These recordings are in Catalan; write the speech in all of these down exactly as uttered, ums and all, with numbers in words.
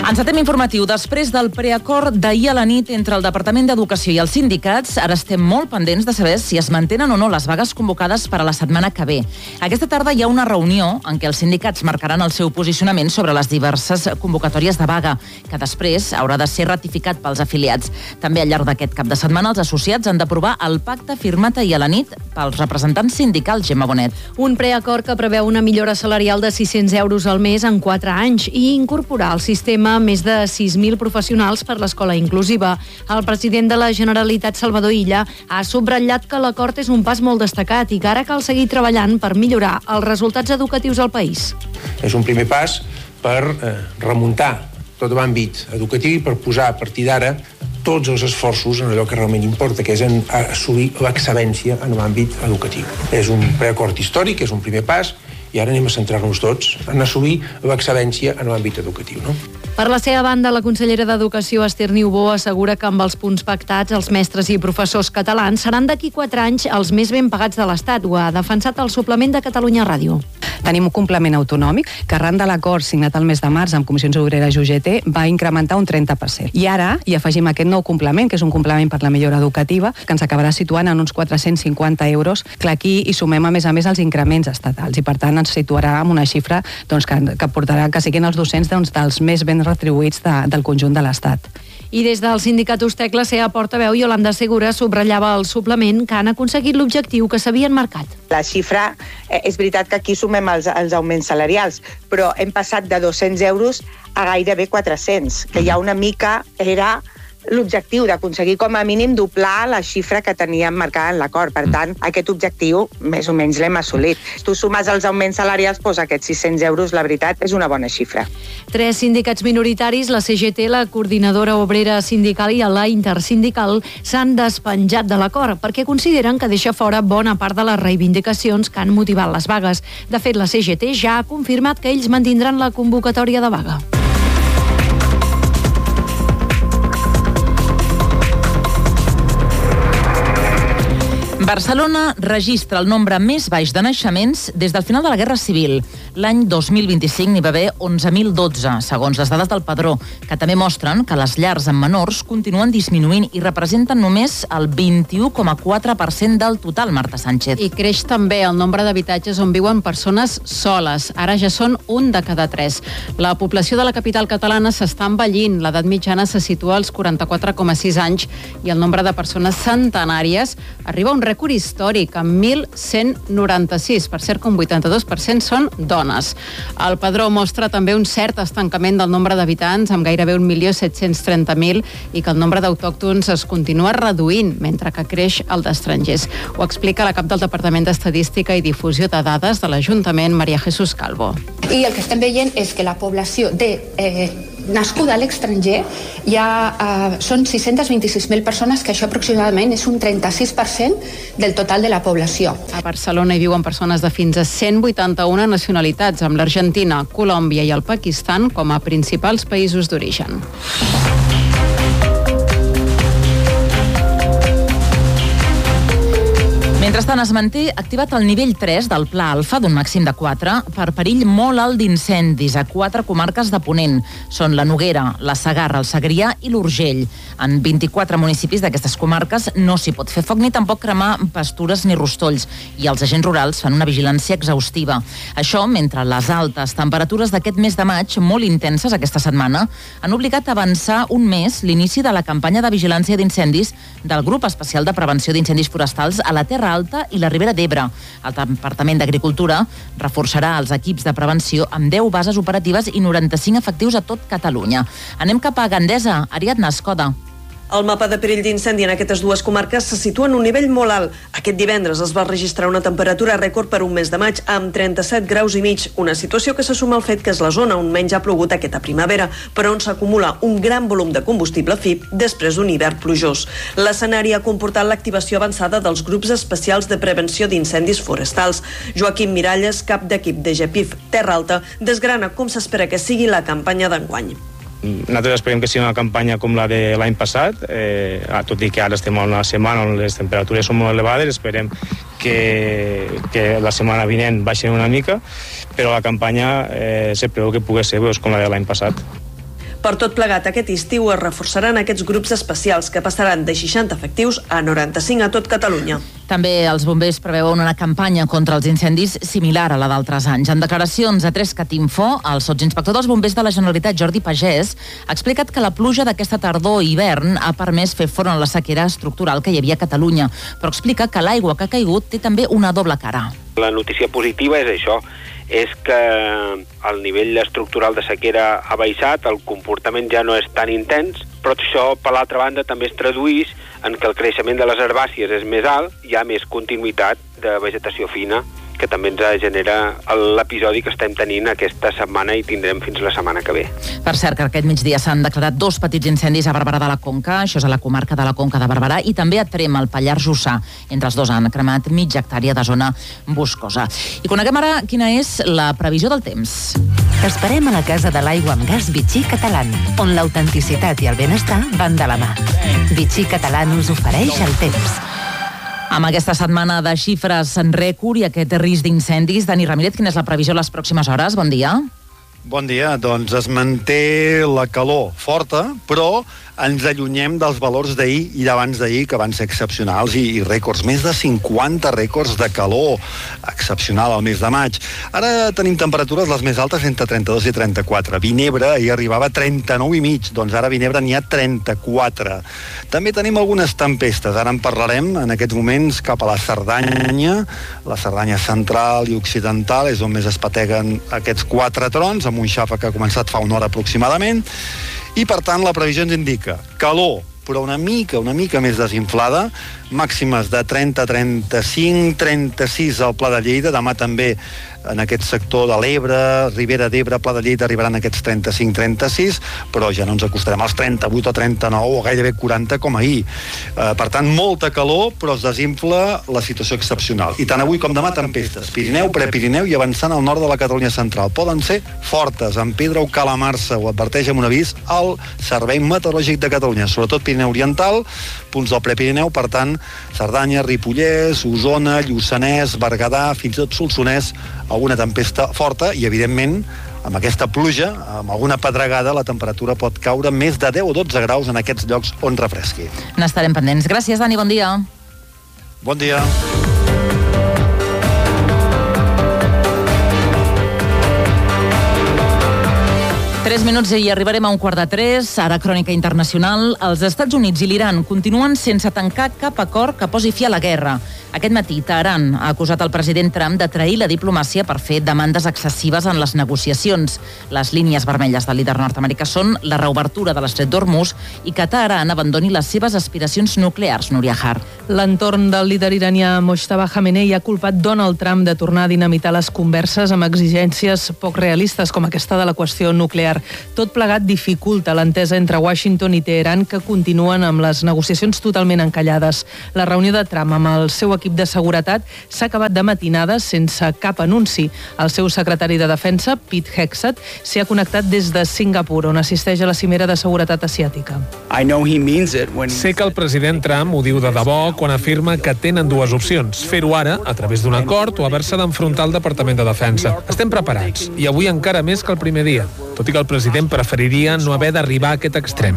Encetem informatiu. Després del preacord d'ahir a la nit entre el Departament d'Educació i els sindicats, ara estem molt pendents de saber si es mantenen o no les vagues convocades per a la setmana que ve. Aquesta tarda hi ha una reunió en què els sindicats marcaran el seu posicionament sobre les diverses convocatòries de vaga, que després haurà de ser ratificat pels afiliats. També al llarg d'aquest cap de setmana els associats han d'aprovar el pacte firmat ahir a la nit pels representants sindicals. Gemma Bonet. Un preacord que preveu una millora salarial de sis-cents euros al mes en quatre anys i incorporar al sistema més de sis mil professionals per l'escola inclusiva. El president de la Generalitat, Salvador Illa, ha subratllat que l'acord és un pas molt destacat i que ara cal seguir treballant per millorar els resultats educatius al país. És un primer pas per eh, remuntar tot l'àmbit educatiu i per posar a partir d'ara tots els esforços en allò que realment importa, que és en assolir l'excel·lència en l'àmbit educatiu. És un preacord històric, és un primer pas, i ara anem a centrar-nos tots en assolir l'excel·lència en l'àmbit educatiu, no? Per la seva banda, la consellera d'Educació, Esther Niubó, assegura que amb els punts pactats els mestres i professors catalans seran d'aquí quatre anys els més ben pagats de l'Estat. Ho ha defensat el suplement de Catalunya Ràdio. Tenim un complement autonòmic que arran de l'acord signat el mes de març amb Comissions Obreres i U G T va incrementar un trenta per cent. I ara hi afegim aquest nou complement, que és un complement per la millora educativa, que ens acabarà situant en uns quatre-cents cinquanta euros. Clar, aquí hi sumem a més a més els increments estatals i per tant ens situarà en una xifra doncs, que, que portarà que siguin els docents doncs, dels més ben retribuïts de, del conjunt de l'Estat. I des del sindicat Ustec, la seva portaveu Iolanda Segura subratllava al suplement que han aconseguit l'objectiu que s'havien marcat. La xifra, eh, és veritat que aquí sumem els, els augments salarials, però hem passat de dos-cents euros a gairebé quatre-cents, que ja una mica era l'objectiu d'aconseguir com a mínim doblar la xifra que teníem marcada en l'acord. Per tant, aquest objectiu més o menys l'hem assolit. Si tu sumes els augments salarials, doncs aquests sis-cents euros, la veritat, és una bona xifra. Tres sindicats minoritaris, la C G T, la Coordinadora Obrera Sindical i la Intersindical, s'han despenjat de l'acord perquè consideren que deixa fora bona part de les reivindicacions que han motivat les vagues. De fet, la C G T ja ha confirmat que ells mantindran la convocatòria de vaga. Barcelona registra el nombre més baix de naixements des del final de la Guerra Civil. L'any dos mil vint-i-cinc n'hi va haver onze mil dotze, segons les dades del Padró, que també mostren que les llars amb menors continuen disminuint i representen només el vint-i-u coma quatre per cent del total, Marta Sánchez. I creix també el nombre d'habitatges on viuen persones soles. Ara ja són un de cada tres. La població de la capital catalana s'està envellint. L'edat mitjana se situa als quaranta-quatre coma sis anys i el nombre de persones centenàries arriba a un rècord històric, amb mil cent noranta-sis. Per cert, que un vuitanta-dos per cent són dones. El Padró mostra també un cert estancament del nombre d'habitants, amb gairebé un milió set-cents trenta mil, i que el nombre d'autòctons es continua reduint, mentre que creix el d'estrangers. Ho explica la cap del Departament d'Estadística i Difusió de Dades de l'Ajuntament, Maria Jesús Calvo. I el que estem veient és que la població de eh, nascuda a l'estranger ja eh, són sis-cents vint-i-sis mil persones, que això aproximadament és un trenta-sis per cent del total de la població. A Barcelona hi viuen persones de fins a cent vuitanta-una nacionalitats, amb l'Argentina, Colòmbia i el Pakistan com a principals països d'origen. Mentrestant, es manté activat el nivell tres del Pla Alfa, d'un màxim de quatre, per perill molt alt d'incendis a quatre comarques de Ponent. Són la Noguera, la Segarra, el Segrià i l'Urgell. En vint-i-quatre municipis d'aquestes comarques no s'hi pot fer foc ni tampoc cremar pastures ni rostolls, i els agents rurals fan una vigilància exhaustiva. Això mentre les altes temperatures d'aquest mes de maig, molt intenses aquesta setmana, han obligat a avançar un mes l'inici de la campanya de vigilància d'incendis del Grup Especial de Prevenció d'Incendis Forestals a la Terra Alta i la Ribera d'Ebre. El Departament d'Agricultura reforçarà els equips de prevenció amb deu bases operatives i noranta-cinc efectius a tot Catalunya. Anem cap a Gandesa. Ariadna Escoda. El mapa de perill d'incendi en aquestes dues comarques se situa en un nivell molt alt. Aquest divendres es va registrar una temperatura rècord per un mes de maig amb trenta-set graus i mig, una situació que se suma al fet que és la zona on menys ha plogut aquesta primavera, però on s'acumula un gran volum de combustible F I P després d'un hivern plujós. L'escenari ha comportat l'activació avançada dels grups especials de prevenció d'incendis forestals. Joaquim Miralles, cap d'equip de G P I F Terra Alta, desgrana com s'espera que sigui la campanya d'enguany. Nosaltres esperem que sigui una campanya com la de l'any passat, eh, tot i que ara estem en una setmana on les temperatures són molt elevades, esperem que, que la setmana vinent baixen una mica, però la campanya eh, se preveu que pugui ser doncs, com la de l'any passat. Per tot plegat, aquest estiu es reforçaran aquests grups especials que passaran de seixanta efectius a noranta-cinc a tot Catalunya. També els bombers preveuen una campanya contra els incendis similar a la d'altres anys. En declaracions a tres cat info, el sotsinspector dels bombers de la Generalitat, Jordi Pagès, ha explicat que la pluja d'aquesta tardor i hivern ha permès fer front a la sequera estructural que hi havia a Catalunya, però explica que l'aigua que ha caigut té també una doble cara. La notícia positiva és això, és que el nivell estructural de sequera ha baixat, el comportament ja no és tan intens, però això, per l'altra banda, també es tradueix en que el creixement de les herbàcies és més alt, hi ha més continuïtat de vegetació fina, que també ens genera l'episodi que estem tenint aquesta setmana i tindrem fins la setmana que ve. Per cert, que aquest migdia s'han declarat dos petits incendis a Barberà de la Conca, això és a la comarca de la Conca de Barberà, i també a Trem, al Pallars Jussà. Entre els dos han cremat mitja hectàrea de zona boscosa. I coneguem ara quina és la previsió del temps. T'esperem a la Casa de l'Aigua amb Gas Vichy Catalán, on l'autenticitat i el benestar van de la mà. Vichy Catalán us ofereix el temps. Amb aquesta setmana de xifres en rècord i aquest risc d'incendis, Dani Ramírez, quina és la previsió a les pròximes hores? Bon dia. Bon dia. Doncs es manté la calor forta, però ens allunyem dels valors d'ahir i d'abans d'ahir, que van ser excepcionals i, i rècords. Més de cinquanta rècords de calor excepcional al mes de maig. Ara tenim temperatures les més altes entre trenta-dos i trenta-quatre. Vinebre ahir arribava a trenta-nou i mig, doncs ara a Vinebre n'hi ha trenta-quatre. També tenim algunes tempestes, ara en parlarem en aquests moments cap a la Cerdanya, la Cerdanya central i occidental, és on més es pateguen aquests quatre trons, amb un xàfec que ha començat fa una hora aproximadament, i per tant la previsió ens indica calor, però una mica, una mica més desinflada, màximes de trenta, trenta-cinc, trenta-sis al Pla de Lleida, demà també en aquest sector de l'Ebre, Ribera d'Ebre, Pla de Lleida arribaran aquests trenta-cinc, trenta-sis, però ja no ens acostarem als trenta-vuit o trenta-nou o gairebé quaranta com ahir. Eh, per tant, molta calor, però es desinfla la situació excepcional. I tant avui com demà tempestes. Pirineu, Prepirineu i avançant al nord de la Catalunya central. Poden ser fortes, en Pedra o Calamarsa, ho adverteix amb un avís al Servei Meteorològic de Catalunya, sobretot Pirineu Oriental, punts del Prepirineu, per tant, Cerdanya, Ripollès, Osona, Lluçanès, Berguedà, fins i tot Solsonès, alguna tempesta forta i, evidentment, amb aquesta pluja, amb alguna pedregada, la temperatura pot caure més de deu o dotze graus en aquests llocs on refresqui. N'estarem pendents. Gràcies, Dani, bon dia. Bon dia. Tres minuts i arribarem a un quart de tres. Ara, crònica internacional. Els Estats Units i l'Iran continuen sense tancar cap acord que posi fi a la guerra. Aquest matí, Teheran ha acusat el president Trump de trair la diplomàcia per fer demandes excessives en les negociacions. Les línies vermelles del líder nord-americà són la reobertura de l'estret d'Hormuz i que Teheran abandoni les seves aspiracions nuclears, Núria Har. L'entorn del líder iranià Mojtaba Khamenei ha culpat Donald Trump de tornar a dinamitar les converses amb exigències poc realistes com aquesta de la qüestió nuclear. Tot plegat dificulta l'entesa entre Washington i Teheran, que continuen amb les negociacions totalment encallades. La reunió de Trump amb el seu equip de seguretat s'ha acabat de matinada sense cap anunci. El seu secretari de Defensa, Pete Hegseth, s'hi ha connectat des de Singapur, on assisteix a la cimera de seguretat asiàtica. Sé que el president Trump ho diu de debò quan afirma que tenen dues opcions, fer-ho ara, a través d'un acord, o haver-se d'enfrontar al Departament de Defensa. Estem preparats, i avui encara més que el primer dia, tot i que el president preferiria no haver d'arribar a aquest extrem.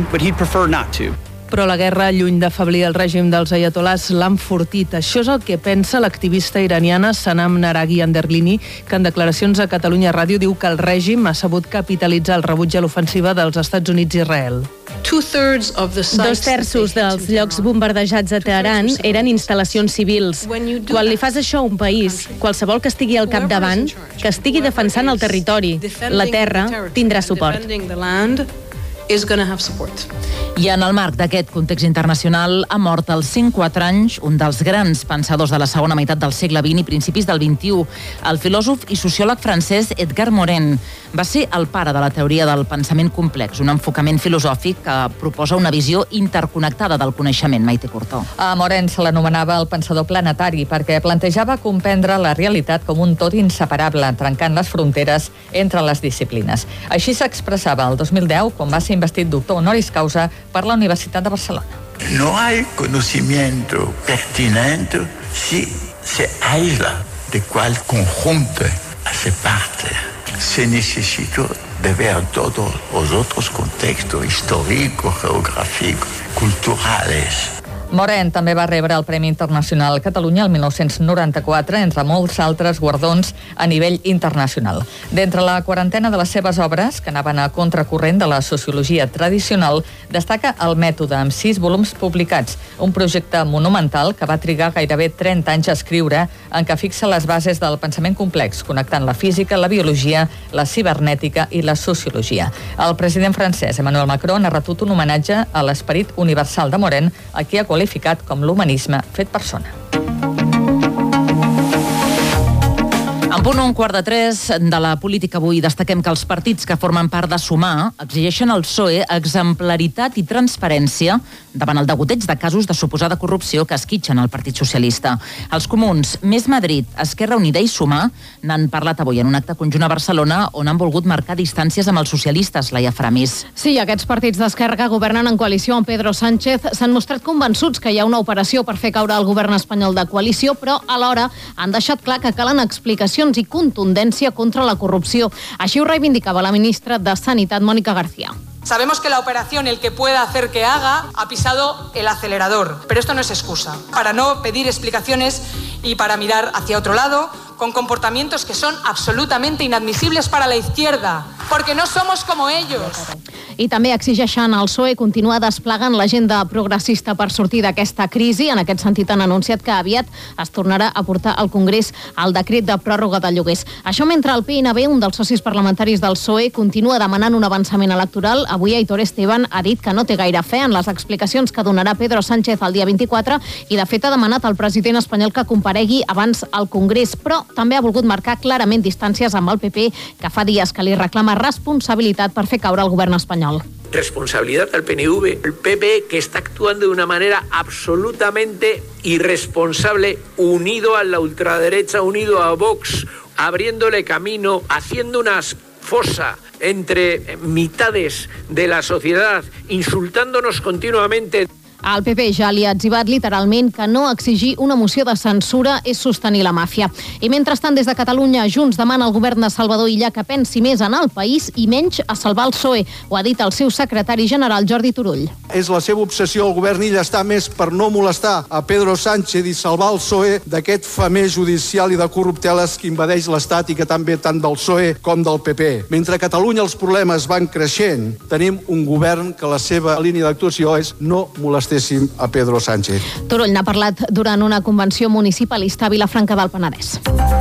Però la guerra, lluny d'afeblir el règim dels ayatolás, l'ha enfortit. Això és el que pensa l'activista iraniana Sanam Naraghi Anderlini, que en declaracions a Catalunya Ràdio diu que el règim ha sabut capitalitzar el rebuig a l'ofensiva dels Estats Units i Israel. Dos terços dels llocs bombardejats a Teheran eren instal·lacions civils. Quan li fas això a un país, qualsevol que estigui al capdavant, que estigui defensant el territori, la terra, tindrà suport. I en el marc d'aquest context internacional ha mort als cent quatre anys un dels grans pensadors de la segona meitat del segle vint i principis del vint-i-u, el filòsof i sociòleg francès Edgar Morin. Va ser el pare de la teoria del pensament complex, un enfocament filosòfic que proposa una visió interconnectada del coneixement. Maite Cortó. A Morin se l'anomenava el pensador planetari perquè plantejava comprendre la realitat com un tot inseparable, trencant les fronteres entre les disciplines. Així s'expressava el dos mil deu quan va ser investit doctor honoris causa per la Universitat de Barcelona. No hay conocimiento pertinente si se aísla de cuál conjunto hace parte. Se necesita de ver todos los otros contextos históricos, geográficos, culturales. Morén també va rebre el Premi Internacional Catalunya el mil nou-cents noranta-quatre, entre molts altres guardons a nivell internacional. D'entre la quarantena de les seves obres, que anaven a contracorrent de la sociologia tradicional, destaca El mètode, amb sis volums publicats, un projecte monumental que va trigar gairebé trenta anys a escriure, en què fixa les bases del pensament complex, connectant la física, la biologia, la cibernètica i la sociologia. El president francès, Emmanuel Macron, ha retut un homenatge a l'esperit universal de Morén, a qui ha qualificat com l'humanisme fet persona. En punt un quart de tres de la política avui destaquem que els partits que formen part de Sumar exigeixen al P S O E exemplaritat i transparència davant el degoteig de casos de suposada corrupció que esquitxen el Partit Socialista. Els comuns, Més Madrid, Esquerra Unida i Sumar n'han parlat avui en un acte conjunt a Barcelona on han volgut marcar distàncies amb els socialistes, Laia Framis. Sí, aquests partits d'esquerra que governen en coalició amb Pedro Sánchez s'han mostrat convençuts que hi ha una operació per fer caure el govern espanyol de coalició, però alhora han deixat clar que calen explicacions i contundència contra la corrupció. Així ho reivindicava la ministra de Sanitat, Mónica García. Sabemos que la operación, el que pueda hacer que haga, ha pisado el acelerador, pero esto no es excusa para no pedir explicaciones y para mirar hacia otro lado con comportamientos que son absolutamente inadmisibles para la izquierda, porque no somos como ellos. I també exigeixen al P S O E continuar desplegant l'agenda progressista per sortir d'aquesta crisi. En aquest sentit han anunciat que aviat es tornarà a portar al Congrés el decret de pròrroga de lloguers. Això mentre el P N B, un dels socis parlamentaris del P S O E, continua demanant un avançament electoral. Avui Aitor Esteban ha dit que no té gaire fe en les explicacions que donarà Pedro Sánchez el dia vint-i-quatre i de fet ha demanat al president espanyol que comparegui abans al Congrés, però també ha volgut marcar clarament distàncies amb el P P, que fa dies que li reclama responsabilitat per fer caure el govern espanyol. Responsabilidad al P N V, el P P que está actuando de una manera absolutamente irresponsable, unido a la ultraderecha, unido a Vox, abriéndole camino, haciendo una fosa entre mitades de la sociedad, insultándonos continuamente. El P P ja li ha etzibat literalment que no exigir una moció de censura és sostenir la màfia. I mentrestant, des de Catalunya, Junts demana al govern de Salvador Illa que pensi més en el país i menys a salvar el P S O E. Ho ha dit el seu secretari general, Jordi Turull. És la seva obsessió, el govern Illa està més per no molestar a Pedro Sánchez i salvar el P S O E d'aquest femer judicial i de corrupteles que invadeix l'Estat i que també tant del P S O E com del P P. Mentre a Catalunya els problemes van creixent, tenim un govern que la seva línia d'actuació és no molestar a Pedro Sánchez. Turull n'ha parlat durant una convenció municipalista a Vilafranca del Penedès.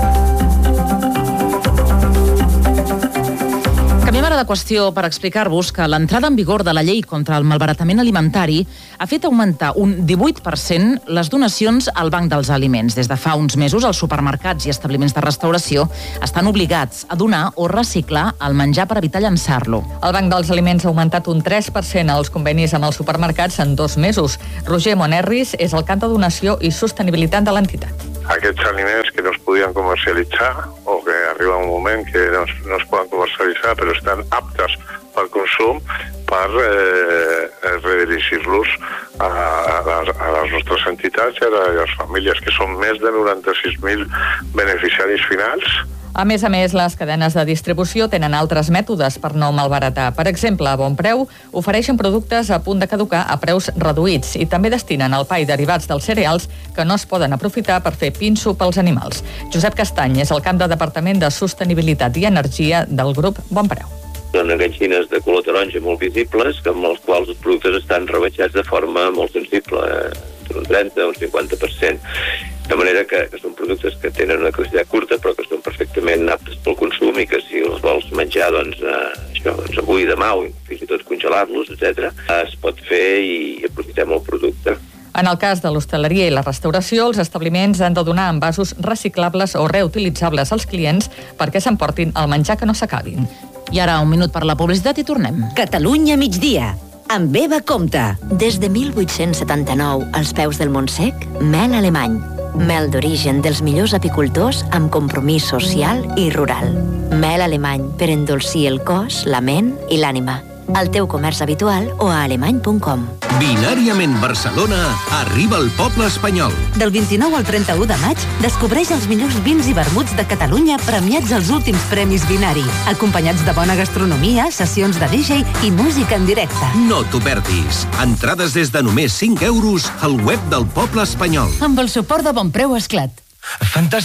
Canviem ara de qüestió per explicar-vos que l'entrada en vigor de la llei contra el malbaratament alimentari ha fet augmentar un divuit per cent les donacions al Banc dels Aliments. Des de fa uns mesos, els supermercats i establiments de restauració estan obligats a donar o reciclar el menjar per evitar llançar-lo. El Banc dels Aliments ha augmentat un tres per cent als convenis amb els supermercats en dos mesos. Roger Monerris és el cap de donació i sostenibilitat de l'entitat. Aquests aliments que no es podien comercialitzar o que arriba un moment que no es, no es poden comercialitzar però estan aptes pel consum per eh, redirigir-los a, a, a les nostres entitats i a les famílies, que són més de noranta-sis mil beneficiaris finals. A més a més, les cadenes de distribució tenen altres mètodes per no malbaratar. Per exemple, a Bon Preu ofereixen productes a punt de caducar a preus reduïts i també destinen el pa i derivats dels cereals que no es poden aprofitar per fer pinso pels animals. Josep Castany és el cap de Departament de Sostenibilitat i Energia del grup Bon Preu. Són enganxines de color taronja molt visibles, amb els quals els productes estan rebaixats de forma molt sensible, entre un trenta o un cinquanta per cent. De manera que, que són productes que tenen una capacitat curta, però que són perfectament aptes pel consum i que si els vols menjar doncs, eh, això, doncs avui, demà, o fins i tot congelar-los, etcètera, es pot fer i aprofitem el producte. En el cas de l'hostaleria i la restauració, els establiments han de donar envasos reciclables o reutilitzables als clients perquè s'emportin el menjar que no s'acabin. I ara un minut per la publicitat i tornem. Catalunya migdia, amb Eva Comte. Des de mil vuit-cents setanta-nou, als peus del Montsec, mel alemany. Mel d'origen dels millors apicultors amb compromís social i rural. Mel alemany per endolcir el cos, la ment i l'ànima. al teu comerç habitual o a alemany punt com. Binàriament Barcelona arriba al poble espanyol. Del vint-i-nou al trenta-u de maig, descobreix els millors vins i vermuts de Catalunya premiats als últims premis Binari, acompanyats de bona gastronomia, sessions de D J i música en directe. No t'ho perdis. Entrades des de només cinc euros al web del poble espanyol. Amb el suport de Bonpreu Esclat. Fantàstic.